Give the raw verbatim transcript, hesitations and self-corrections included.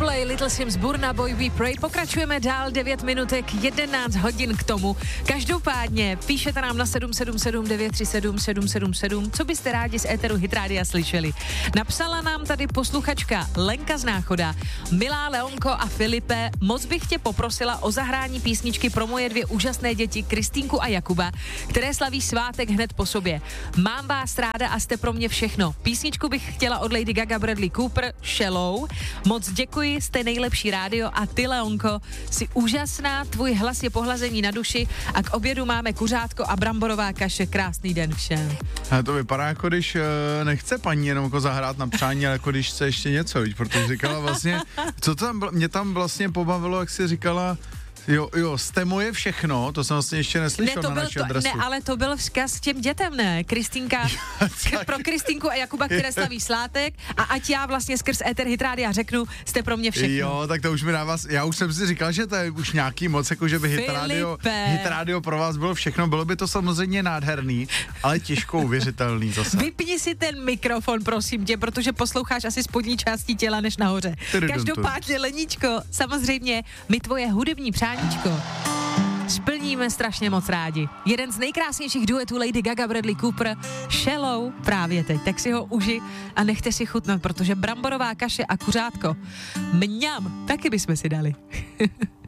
Coldplay, Little Sims, Burna Boy, We Pray. Pokračujeme dál, devět minutek, jedenáct hodin k tomu. Každopádně píšete nám na sedm sedm sedm devět tři sedm sedm sedm sedm, co byste rádi z éteru Hit Rádia slyšeli. Napsala nám tady posluchačka Lenka z Náchoda. Milá Leonko a Filipe, moc bych tě poprosila o zahrání písničky pro moje dvě úžasné děti, Kristýnku a Jakuba, které slaví svátek hned po sobě. Mám vás ráda a jste pro mě všechno. Písničku bych chtěla od Lady Gaga, Bradley Cooper, Shallow. Moc děkuji, jste nejlepší rádio a ty, Leonko, jsi úžasná, tvůj hlas je pohlazení na duši a k obědu máme kuřátko a bramborová kaše. Krásný den všem. A to vypadá, jako když uh, nechce paní jenom jako zahrát na přání, ale jako když chce ještě něco, víš, protože říkala vlastně, co tam, mě tam vlastně pobavilo, jak jsi říkala, Jo, jo, jste moje všechno, to jsem vlastně ještě neslyšel ne, na naši to, adresu. Ne, ale to byl vzkaz těm dětem, ne? Kristýnka, pro Kristýnku a Jakuba, které slaví svátek a ať já vlastně skrz éter Hit Rádia řeknu, jste pro mě všechno. Jo, tak to už mi dává, já už jsem si říkal, že to je už nějaký moc, jako že by Hit Rádio, Hit Rádio pro vás bylo všechno, bylo by to samozřejmě nádherný, ale těžko uvěřitelný zase. Vypni si ten mikrofon, prosím tě, protože posloucháš asi spodní části těla než nahoře. Každopádně, Leníčko, samozřejmě my tvoje hudební přání splníme strašně moc rádi. Jeden z nejkrásnějších duetů Lady Gaga, Bradley Cooper, Shallow právě teď. Tak si ho uži a nechte si chutnat, protože bramborová kaše a kuřátko, mňam, taky bychom si dali.